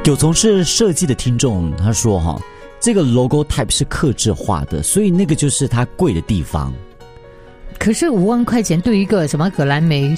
有从事设计的听众他说这个 logo type 是客制化的，所以那个就是它贵的地方。 可是5万块钱对于一个什么格莱美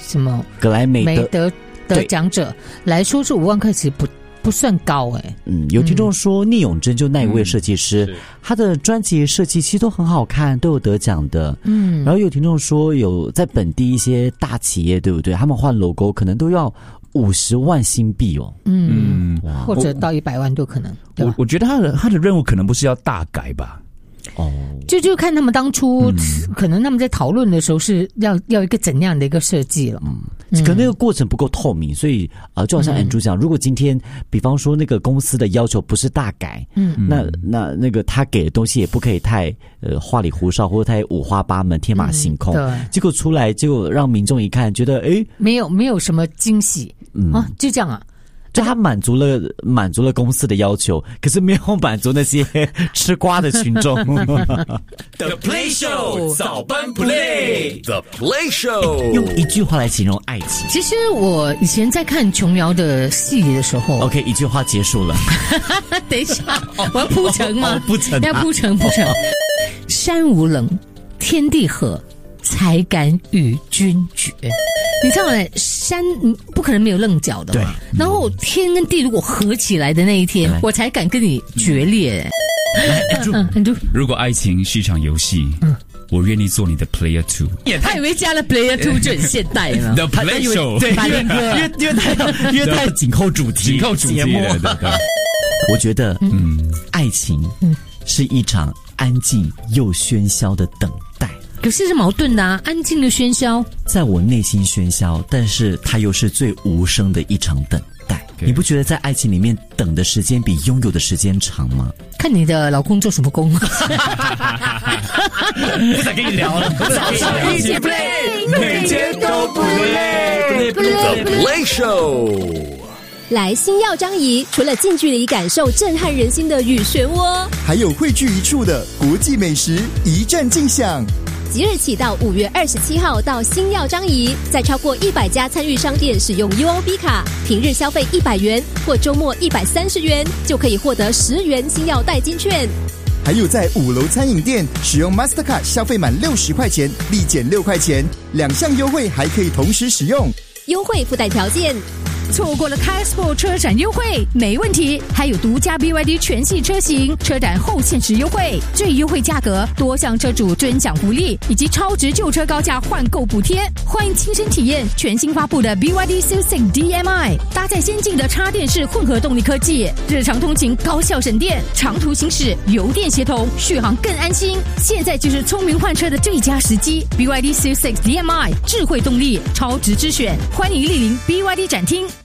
得奖者来说，是5万块钱不算高有听众说聂永真就那一位设计师，他的专辑设计其实都很好看，都有得奖的。然后有听众说有在本地一些大企业，对不对？他们换 logo 可能都要50万新币哦。 或者到100万都可能。 我觉得他的任务可能不是要大改吧。 就看他们当初可能他们在讨论的时候是要一个怎样的一个设计了。 可能那个过程不够透明，所以就好像 Andrew 讲，如果今天比方说那个公司的要求不是大改，那个他给的东西也不可以太花里胡哨，或者太五花八门、天马行空。结果出来，结果让民众一看，觉得没有什么惊喜就这样啊。 就他满足了公司的要求，可是没有满足那些吃瓜的群众。 The Play Show 早班 Play The Play Show 用一句话来形容爱情。 其实我以前在看琼瑶的戏的时候 ，OK， 一句话结束了。 等一下，我要铺陈吗？ 铺陈， 要铺陈。山无棱，天地合，才敢与君绝。你知道山不可能没有棱角的嘛，然后天跟地如果合起来的那一天，我才敢跟你决裂。 如果爱情是一场游戏，我愿意做你的 Player 2。 他以为加了 Player 2就很现代了。 The Play Show， 对，因为他有紧扣主题，节目。我觉得，爱情是一场安静又喧嚣的等待。 可是矛盾的安静的喧嚣， 在我内心喧嚣，但是它又是最无声的一场等待。你不觉得在爱情里面等的时间比拥有的时间长吗？ 看你的老公做什么工。不想跟你聊了。 一起 play， 每天都不累。The Play Show。 来星耀张仪，除了近距离感受震撼人心的雨漩涡， 还有汇聚一处的国际美食一战尽享。 即日起到5月27号到星耀张仪，在超过100家参与商店使用 UOB 卡，平日消费100元或周末130元，就可以获得10元星耀代金券。 还有在5楼餐饮店使用 Mastercard 消费满60块钱立减6块钱，2项优惠还可以同时使用， 优惠附带条件。 错过了 Carexpo 车展优惠没问题，还有独家 BYD 全系车型车展后限时优惠，最优惠价格，多项车主尊享福利，以及超值旧车高价换购补贴。欢迎亲身体验全新发布的 BYD Q6 DMI， 搭载先进的插电式混合动力科技，日常通勤高效省电，长途行驶油电协同，续航更安心。现在就是聪明换车的最佳时机。BYD Q6 DMI 智慧动力，超值之选，欢迎莅临 BYD 展厅。